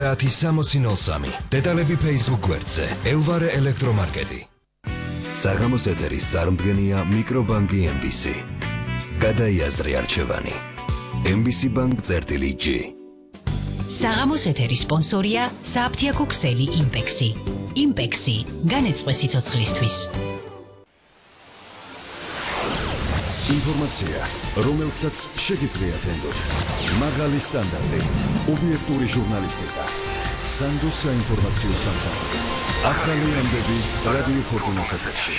1063. დეტალები Facebook გვერდზე. ელვარე ელექტრომარკეტი. საღამოს ეთერის წარმდგენია მიკრობანკი MBC. გადაიაზრე არჩევანი. MBC Bank-G. საღამოს ეთერის სპონსორია საფთიაქო ქსელი იმპექსი. იმპექსი განეწყვე სიცოცხლისთვის. ინფორმაცია, რომელსაც შეგიძლიათ ენდოთ. მაღალი სტანდარტი, ობიექტური ჟურნალისტიკა. სანდოს საინფორმაციო სამსახური. ახალი ამბები რადიო ფორტუნას ეთერში.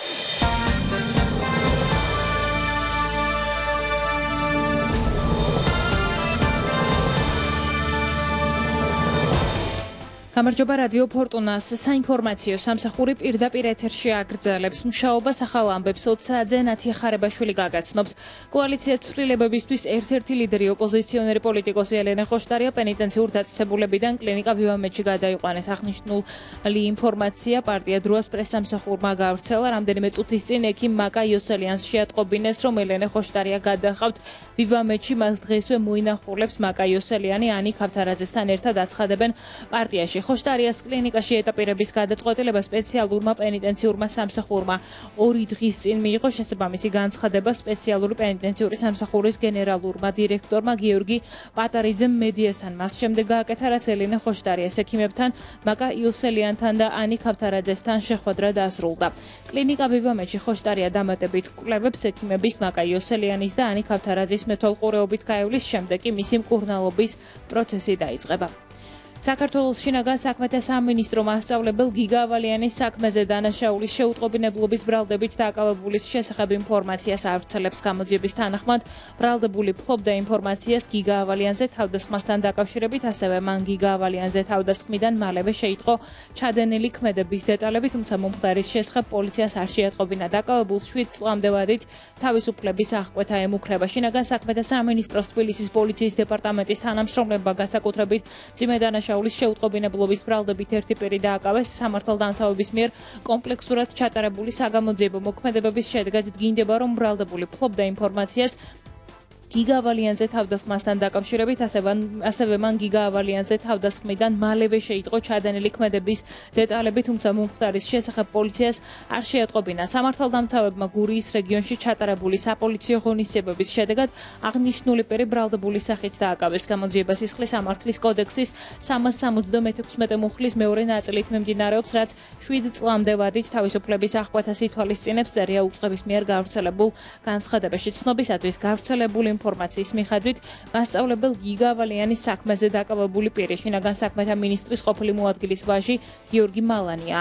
გამარჯობა რადიო ფორტუნას საინფორმაციო სამსახური პირდაპირ ეთერში აგრძელებს მუშაობას ახალ ამბებს 20 საათზე ნათია ხარებაშვილი გაგაცნობთ. კოალიციას ცვლილებებისთვის ერთ-ერთი ლიდერი ოპოზიციონერი პოლიტიკოსი ელენე ხოშტარია პენიტენციურ დაწესებულებიდან კლინიკა ვივამეთში გადაიყვანეს. აღნიშნული ინფორმაცია პარტია დროას პრესსამსახურმა გავრცელა. რამდენიმე წუთის წინ ექიმ მაკა იოსელიანს შეატყობინეს, რომ ელენე ხოშტარია გადახავთ ვივამეთში. მას დღესვე მოინახულებს მაკა იოსელიანი ანი ქავთარაძესთან ერთად აცხადებენ პარტიაში. ხოშტარიას კლინიკაში ეტაპირების გადაწყვეტილება სპეციალურმა პენიტენციურმა სამსახურმა 2 დღის წინ მიიღო. შესაბამისი განცხადება სპეციალური პენიტენციური სამსახურის გენერალურმა დირექტორმა გიორგი პატარიძემ მედიასთან მას შემდეგ გააკეთა, რაც ელენე ხოშტარიას ექიმებთან, მაკა იოსელიანთან და ანი ქავთარაძესთან შეხვედრა დასრულდა. კლინიკა ვივამეთში ხოშტარია დამატებით კვლევებს ექიმების მაკა იოსელიანის და ანი ქავთარაძის მეთვალყურეობით გაივლის, შემდეგ კი მისი მკურნალობის პროცესი დაიწყება. საქართველოს შინაგან საქმეთა სამინისტრომ ასწავლებელ გიგა ავალიანის საქმეზე დანაშაულის შეუტყობინებლობის ბრალდებით დაკავებულის შესახებ ინფორმაციას ავრცელებს. გამოძიების თანახმად ბრალდებული ფლობდა ინფორმაციას გიგა ავალიანზე თავდასხმასთან დაკავშირებით, ასევე მან გიგა ავალიანზე თავდასხმიდან მალევე შეიტყო ჩადენილი ქმედების დეტალები, თუმცა მომხდარის შესახებ პოლიციას არ შეატყობინა. დაკავებულს 7 წლამდე ვადით თავისუფლების აღკვეთა ემუქრება. შინაგან საქმეთა სამინისტროს თბილისის პოლიციის დეპარტამენტის თანამშრომლებმა განსაკუთრებით წიმე დანაშაულის შეუტყობინებლობის ბრალდებით ერთი პირი დააკავეს. სამართალდამცავების მიერ კომპლექსურად ჩატარებული საგამოძიებო მოქმედებების შედეგად დგინდება, რომ ბრალდებული ფლობდა ინფორმაციას გიგა ავალიანზე თავდასხმასთან დაკავშირებით, ასევე მან გიგა ავალიანზე თავდასხმიდან მალევე შეიტყო ჩადენილი ქმედების დეტალები, თუმცა მომხდარის შესახებ პოლიციას არ შეატყობინა. სამართალდამცავებმა გურიის რეგიონში ჩატარებული საპოლიციო ღონისძიებების შედეგად აღნიშნული პირი ბრალდებული სახით დააკავეს. გამოძიება სისხლის სამართლის კოდექსის 376 მუხლის მეორე ნაწილით მიმდინარეობს, რაც 7 წლამდე ვადით თავისუფლების აღკვეთას ითვალისწინებს. წერია უწყების მიერ გავრცელებულ განცხადებაში. ცნობისათვის გავრცელებული ინფორმაციის მიხედვით მასწავლებელ გიგა ავალიანის საქმეზე დაკავებული პირი შინაგან საქმეთა მინისტრის ყოფილი მოადგილის ვაჟი გიორგი მალანია.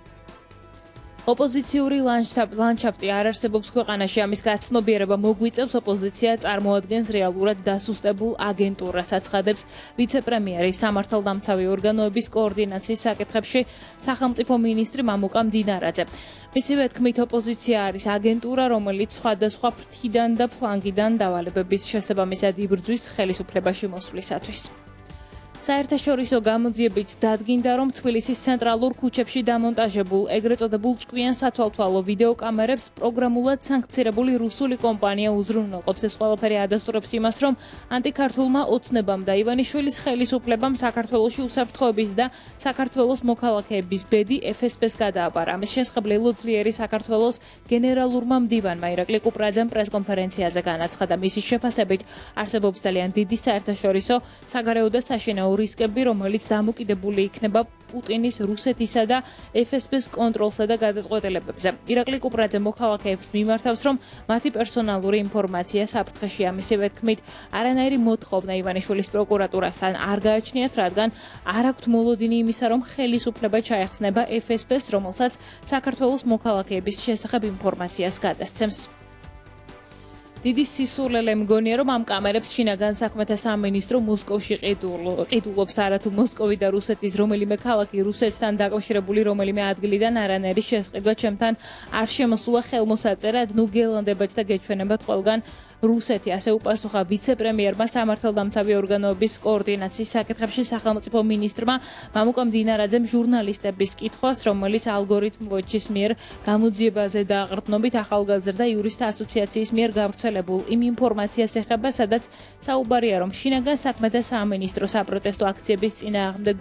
ოპოზიციური ლანდშაფტი არ არსებობს ქვეყანაში. ამის გაცნობიერება მოგვიწევს ოპოზიცია წარმოადგენს რეალურად დასუსტებულ აგენტურას, აცხადებს ვიცე-პრემიერი სამართალდამცავი ორგანოების კოორდინაციის საკითხებში სახელმწიფო მინისტრი მამუკა მდინარაძე. მისივე თქმით, ოპოზიცია არის აგენტურა, რომელიც სხვადასხვა ფრთიდან და ფლანგიდან დავალებების შესაბამისად იბრძვის ხელისუფლებაში მოსვლისათვის. საერთაშორისო გამოძიებით დადგინდა, რომ თბილისის ცენტრალურ ქუჩებში დამონტაჟებულ ეგრეთ წოდებულ ჭკვიან სათვალთვალო ვიდეოკამერებს პროგრამულად სანქცირებული რუსული კომპანია უზრუნველყოფს. ეს ყველაფერი ადასტურებს იმას, რომ ანტიქართულმა ოცნებამ და ივანიშვილის ხელისუფლებამ საქართველოში უსაფრთხოების და საქართველოს მოქალაქეების ბედი FSB-ს გადააბარა. ამის შესახებ ლელო ძლიერი საქართველოს გენერალურმა მდივანმა ირაკლი კუპრაძემ პრესკონფერენციაზე განაცხადა. მისი შეფასებით არსებობს ძალიან დიდი საერთაშორისო საგარეო და საშინაო რისკები, რომელიც დამოკიდებული იქნება პუტინის, რუსეთისა და FSB-ს კონტროლსა და გადაწყვეტილებებზე. ირაკლი კუპრაძე მოქალაქეებს მიმართავს, რომ მათი პერსონალური ინფორმაცია საფრთხეში. ამისივე თქმით, არანაირი მოთხოვნა ივანიშვილის პროკურატურასთან არ გააჩნიათ, რადგან არ აქვთ მოლოდინი იმისა, რომ ხელისუფლება ჩაეხსნება FSB-ს, რომელსაც საქართველოს მოქალაქეების შესახებ ინფორმაციას გადასცემს. დიდი სისულელე მგონია, რომ ამ კამერებს შინაგან საქმეთა სამინისტრო მოსკოვში ყიდულობს. არათუ მოსკოვი და რუსეთის რომელიმე ქალაქი რუსეთთან დაკავშირებული რომელიმე ადგილიდან არანაირი შესყიდვა ჩემთან არ შემოსულა ხელმოსაწერად, ნუ გელანდებათ და გეჩვენებათ ყველგან რუსეთი, ასე უპასუხა ვიცე-პრემიერმა სამართალდამცავი ორგანოების კოორდინაციის საკითხებში სახელმწიფო მინისტრმა მამუკა მდინარაძემ ჟურნალისტების კითხვას, რომელიც ალგორითმ ვოჩის მიერ გამოძიებაზე დააყრდნობით ახალგაზრდა იურისტთა ასოციაციის მიერ გავრცელებული გავრცელებულ იმ ინფორმაციას ეხება, სადაც საუბარია, რომ შინაგან საქმეთა სამინისტრო საპროტესტო აქციების წინააღმდეგ